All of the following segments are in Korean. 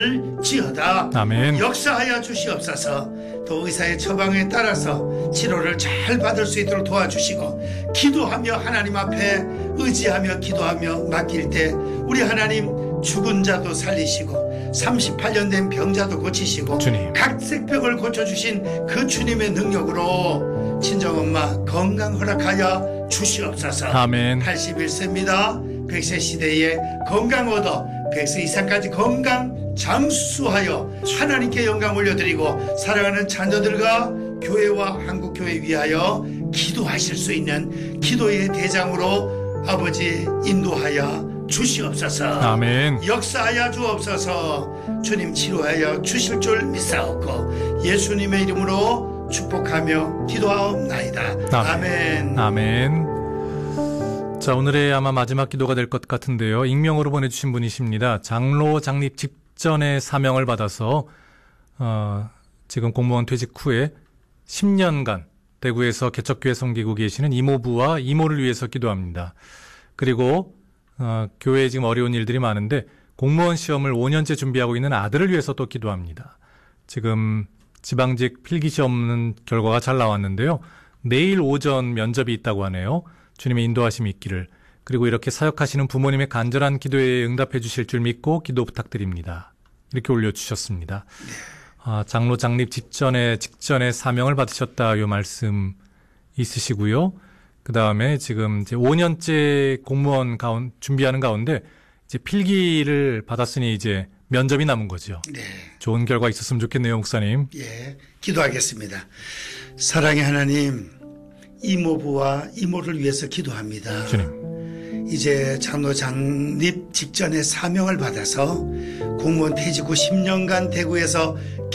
지어다. 아멘. 역사하여 주시옵소서. 또 의사의 처방에 따라서 치료를 잘 받을 수 있도록 도와주시고, 기도하며 하나님 앞에 의지하며 기도하며 맡길 때 우리 하나님 죽은 자도 살리시고 38년 된 병자도 고치시고 주님. 각색병을 고쳐주신 그 주님의 능력으로 친정엄마 건강 허락하여 주시옵소서. 아멘. 81세입니다. 100세 시대에 건강 얻어 100세 이상까지 건강 장수하여 하나님께 영광 올려드리고 사랑하는 자녀들과 교회와 한국교회 위하여 기도하실 수 있는 기도의 대장으로 아버지 인도하여 주시옵소서. 아멘. 역사하여 주옵소서. 주님 치료하여 주실 줄 믿사옵고 예수님의 이름으로 축복하며 기도하옵나이다. 아멘. 아멘. 자, 오늘의 아마 마지막 기도가 될 것 같은데요. 익명으로 보내주신 분이십니다. 장로 장립 직전에 사명을 받아서 지금 공무원 퇴직 후에 10년간 대구에서 개척교회 섬기고 계시는 이모부와 이모를 위해서 기도합니다. 그리고 교회에 지금 어려운 일들이 많은데 공무원 시험을 5년째 준비하고 있는 아들을 위해서 또 기도합니다. 지금 지방직 필기시험 결과가 잘 나왔는데요. 내일 오전 면접이 있다고 하네요. 주님의 인도하심이 있기를. 그리고 이렇게 사역하시는 부모님의 간절한 기도에 응답해 주실 줄 믿고 기도 부탁드립니다. 이렇게 올려주셨습니다. 장로 장립 직전에 사명을 받으셨다 이 말씀 있으시고요. 그 다음에 지금 이제 5년째 공무원 준비하는 가운데 이제 필기를 받았으니 이제 면접이 남은 거죠. 네. 좋은 결과 있었으면 좋겠네요, 목사님. 예, 기도하겠습니다. 사랑의 하나님, 이모부와 이모를 위해서 기도합니다. 주님. 이제 장로 장립 직전에 사명을 받아서 공무원 퇴직 후 10년간 대구에서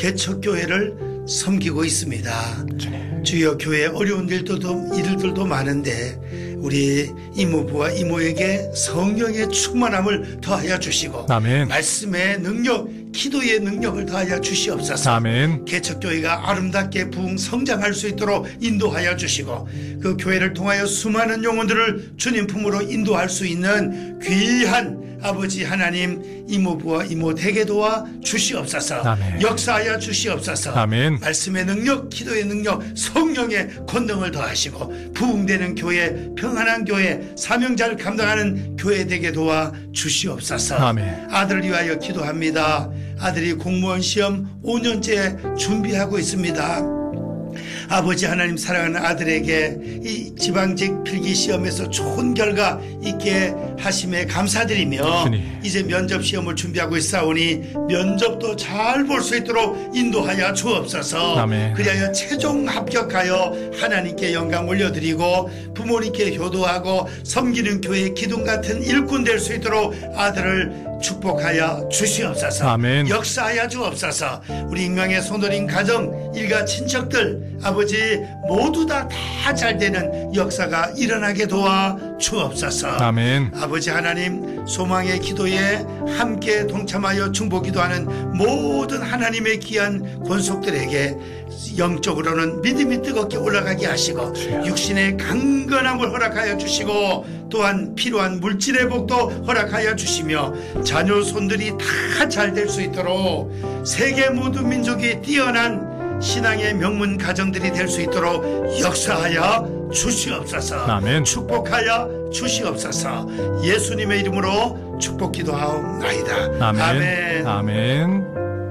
개척교회를 섬기고 있습니다. 주님. 주여, 교회 어려운 일들도 많은데 우리 이모부와 이모에게 성령의 충만함을 더하여 주시고 아멘. 말씀의 능력, 기도의 능력을 더하여 주시옵소서. 아멘. 개척교회가 아름답게 부흥 성장할 수 있도록 인도하여 주시고 그 교회를 통하여 수많은 영혼들을 주님 품으로 인도할 수 있는 귀한 아버지 하나님, 이모부와 이모 되게 도와 주시옵소서. 아멘. 역사하여 주시옵소서. 아멘. 말씀의 능력, 기도의 능력, 성령의 권능을 더하시고 부흥되는 교회, 평안한 교회, 사명자를 감당하는 교회 되게 도와 주시옵소서. 아멘. 아들을 위하여 기도합니다. 아들이 공무원 시험 5년째 준비하고 있습니다. 아버지 하나님, 사랑하는 아들에게 이 지방직 필기시험에서 좋은 결과 있게 하심에 감사드리며 주님. 이제 면접시험을 준비하고 있사오니 면접도 잘 볼 수 있도록 인도하여 주옵소서. 아멘. 그리하여 최종 합격하여 하나님께 영광 올려드리고 부모님께 효도하고 섬기는 교회 기둥 같은 일꾼 될 수 있도록 아들을 축복하여 주시옵소서. 아멘. 역사하여 주옵소서. 우리 익명의 손어린 가정, 일가 친척들, 아버지 모두 다 잘 되는 역사가 일어나게 도와 주옵소서. 아멘. 아버지 하나님, 소망의 기도에 함께 동참하여 중보기도하는 모든 하나님의 귀한 권속들에게 영적으로는 믿음이 뜨겁게 올라가게 하시고 육신의 강건함을 허락하여 주시고 또한 필요한 물질의 복도 허락하여 주시며 자녀 손들이 다 잘 될 수 있도록 세계 모든 민족이 뛰어난 신앙의 명문 가정들이 될 수 있도록 역사하여 주시옵소서. 아멘. 축복하여 주시옵소서. 예수님의 이름으로 축복 기도하옵나이다. 아멘. 아멘. 아멘.